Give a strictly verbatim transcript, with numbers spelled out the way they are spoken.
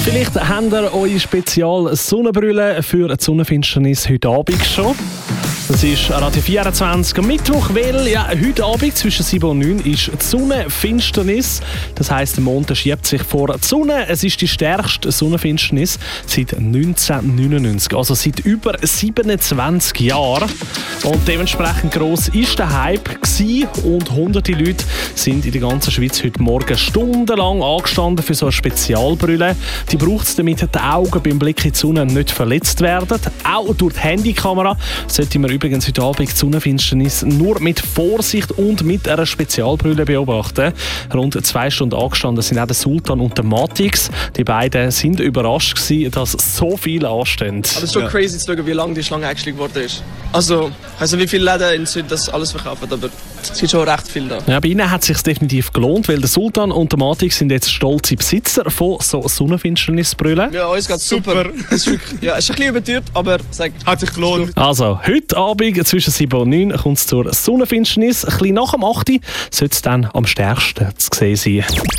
Vielleicht habt ihr eure Spezial-Sonnenbrille für die Sonnenfinsternis heute Abend schon. Das ist Radio vierundzwanzig am Mittwoch, weil ja, heute Abend zwischen sieben und neun ist die Sonnenfinsternis. Das heisst, der Mond schiebt sich vor die Sonne. Es ist die stärkste Sonnenfinsternis seit neunzehnhundertneunundneunzig, also seit über siebenundzwanzig Jahren. Und dementsprechend gross war der Hype gewesen und hunderte Leute sind in der ganzen Schweiz heute Morgen stundenlang angestanden für so eine Spezialbrille. Die braucht es, damit die Augen beim Blick in die Sonne nicht verletzt werden. Auch durch die Handykamera sollte man übrigens heute Abend die Sonnenfinsternis nur mit Vorsicht und mit einer Spezialbrille beobachten. Rund zwei Stunden angestanden sind auch der Sultan und der Matix. Die beiden sind überrascht gewesen, dass so viele anstehen. Aber es ist schon ja. crazy zu schauen, wie lange die Schlange eingeschlagen worden ist. Also, also wie viele Läden in Süd das alles verkaufen, aber es gibt schon recht viel da. Ja, bei ihnen hat es sich definitiv gelohnt, weil der Sultan und der Matix sind jetzt stolze Besitzer von so Sonnenfinsternisbrillen. Ja, uns geht super. super. Es ist wirklich, ja, es ist ein bisschen überteuert, aber es hat sich gelohnt. Also, heute Abend zwischen sieben und neun kommt es zur Sonnenfinsternis. Ein bisschen nach dem acht Uhr sollte es dann am stärksten zu sehen sein.